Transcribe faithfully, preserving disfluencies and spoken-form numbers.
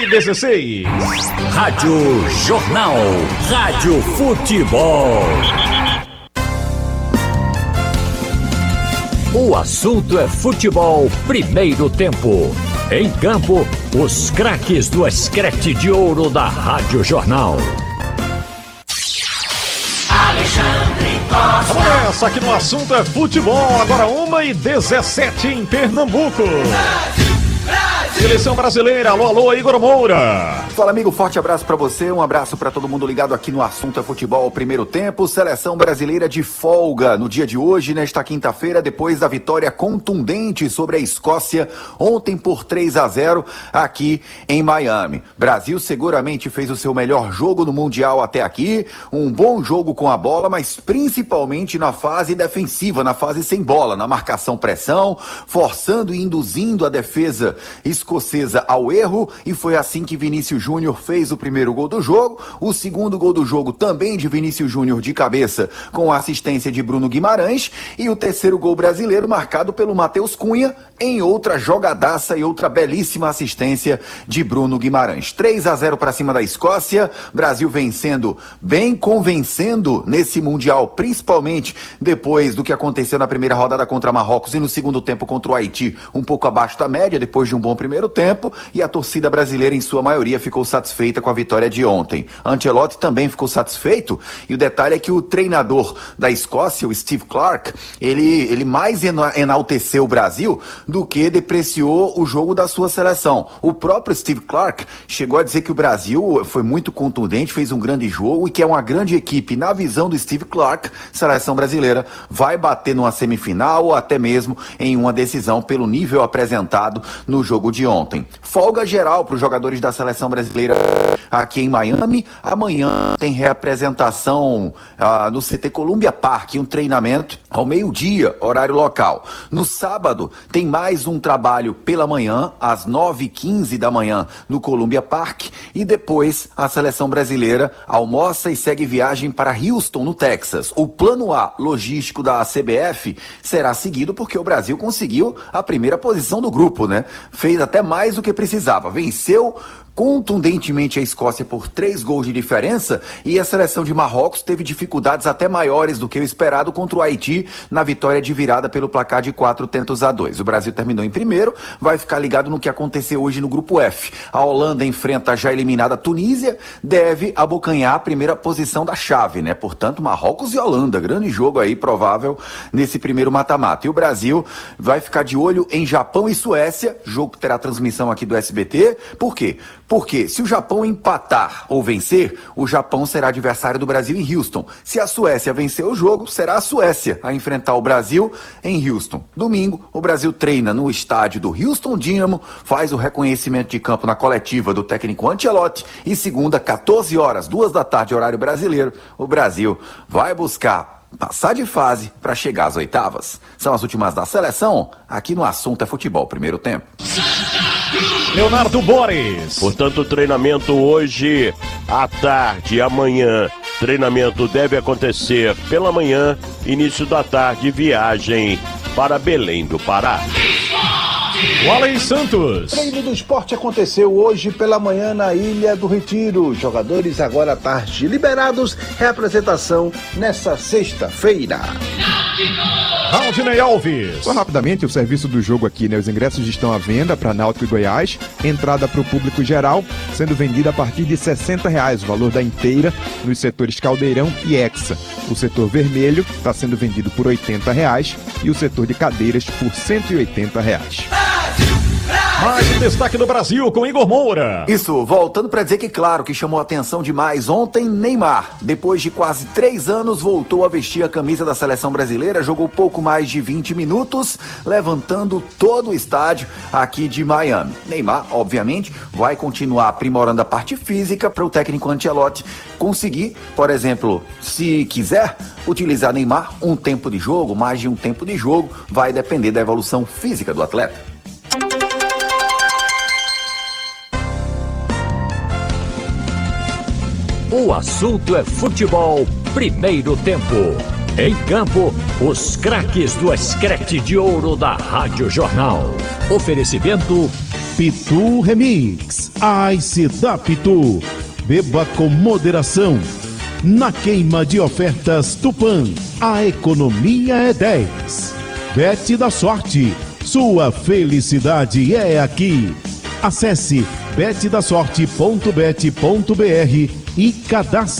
e dezesseis. Rádio Jornal. Rádio Futebol. O assunto é futebol, primeiro tempo. Em campo, os craques do Escrete de Ouro da Rádio Jornal. Alexandre Costa. Vamos nessa, aqui no assunto é futebol. Agora uma e dezessete em Pernambuco. Seleção brasileira, alô, alô, Igor Moura. Fala, amigo, forte abraço pra você, um abraço pra todo mundo ligado aqui no Assunto é Futebol, primeiro tempo. Seleção brasileira de folga no dia de hoje, nesta quinta-feira, depois da vitória contundente sobre a Escócia, ontem por três a zero, aqui em Miami. Brasil seguramente fez o seu melhor jogo no Mundial até aqui, um bom jogo com a bola, mas principalmente na fase defensiva, na fase sem bola, na marcação-pressão, forçando e induzindo a defesa escocesa ao erro, e foi assim que Vinícius Júnior fez o primeiro gol do jogo, o segundo gol do jogo também de Vinícius Júnior de cabeça, com a assistência de Bruno Guimarães, e o terceiro gol brasileiro marcado pelo Matheus Cunha, em outra jogadaça e outra belíssima assistência de Bruno Guimarães. três a zero para cima da Escócia, Brasil vencendo, bem convencendo nesse Mundial, principalmente depois do que aconteceu na primeira rodada contra Marrocos e no segundo tempo contra o Haiti, um pouco abaixo da média, depois de um bom primeiro tempo, e a torcida brasileira em sua maioria ficou satisfeita com a vitória de ontem. Ancelotti também ficou satisfeito, e o detalhe é que o treinador da Escócia, o Steve Clarke, ele, ele mais enalteceu o Brasil do que depreciou o jogo da sua seleção. O próprio Steve Clarke chegou a dizer que o Brasil foi muito contundente, fez um grande jogo e que é uma grande equipe. Na visão do Steve Clarke, a seleção brasileira vai bater numa semifinal ou até mesmo em uma decisão pelo nível apresentado no jogo de ontem. Folga geral para os jogadores da seleção brasileira aqui em Miami. Amanhã tem reapresentação ah, no C T Columbia Park, um treinamento ao meio-dia, horário local. No sábado tem mais um trabalho pela manhã, às nove e quinze da manhã, no Columbia Park, e depois a seleção brasileira almoça e segue viagem para Houston, no Texas. O plano A logístico da C B F será seguido porque o Brasil conseguiu a primeira posição do grupo, né? Fez até mais do que precisava, venceu contundentemente a Escócia por três gols de diferença, e a seleção de Marrocos teve dificuldades até maiores do que o esperado contra o Haiti na vitória de virada pelo placar de quatro tentos a dois. O Brasil terminou em primeiro, vai ficar ligado no que aconteceu hoje no grupo F. A Holanda enfrenta a já eliminada Tunísia, deve abocanhar a primeira posição da chave, né? Portanto, Marrocos e Holanda, grande jogo aí provável nesse primeiro mata-mata. E o Brasil vai ficar de olho em Japão e Suécia, jogo que terá transmissão aqui do S B T. Por quê? Porque se o Japão empatar ou vencer, o Japão será adversário do Brasil em Houston. Se a Suécia vencer o jogo, será a Suécia a enfrentar o Brasil em Houston. Domingo, o Brasil treina no estádio do Houston Dynamo, faz o reconhecimento de campo na coletiva do técnico Ancelotti, e segunda, quatorze horas, duas da tarde, horário brasileiro, o Brasil vai buscar passar de fase para chegar às oitavas. São as últimas da seleção, aqui no Assunto é Futebol, primeiro tempo. Leonardo Boris. Portanto, o treinamento hoje à tarde, amanhã. Treinamento deve acontecer pela manhã, início da tarde, viagem para Belém do Pará. Wally Santos. O treino do esporte aconteceu hoje pela manhã na Ilha do Retiro. Jogadores agora à tarde liberados. Reapresentação nessa sexta-feira. Aldinei Alves. Só rapidamente o serviço do jogo aqui, né? Os ingressos estão à venda para Náutico e Goiás. Entrada para o público geral, sendo vendida a partir de sessenta reais, o valor da inteira nos setores Caldeirão e Hexa. O setor vermelho está sendo vendido por oitenta reais e o setor de cadeiras por cento e oitenta reais. Mais um destaque do Brasil com Igor Moura. Isso, voltando para dizer que, claro, que chamou a atenção demais ontem, Neymar, depois de quase três anos, voltou a vestir a camisa da seleção brasileira, jogou pouco mais de vinte minutos, levantando todo o estádio aqui de Miami. Neymar, obviamente, vai continuar aprimorando a parte física para o técnico Ancelotti conseguir, por exemplo, se quiser utilizar Neymar um tempo de jogo, mais de um tempo de jogo, vai depender da evolução física do atleta. O assunto é futebol, primeiro tempo. Em campo, os craques do Escrete de Ouro da Rádio Jornal. Oferecimento Pitu Remix. Ice da Pitu. Beba com moderação. Na queima de ofertas Tupã, a economia é dez. Bet da Sorte. Sua felicidade é aqui. Acesse bet da sorte ponto bet ponto br e cadastre.